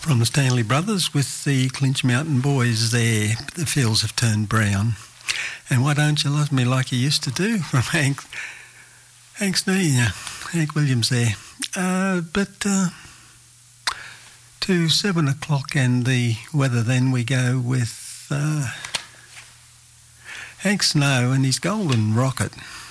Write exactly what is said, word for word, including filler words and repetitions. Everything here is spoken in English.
from the Stanley Brothers with the Clinch Mountain Boys there. The fields have turned brown. And Why Don't You Love Me Like You Used to Do from Hank, Hank Sneed, Hank Williams there. Uh, but uh, to seven o'clock and the weather then we go with uh, Hank Snow and his Golden Rocket.